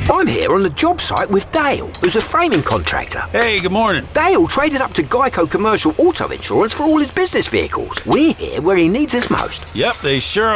I'm here on the job site with Dale, who's a framing contractor. Hey, good morning. Dale traded up to Geico Commercial Auto Insurance for all his business vehicles. We're here where he needs us most. Yep, they sure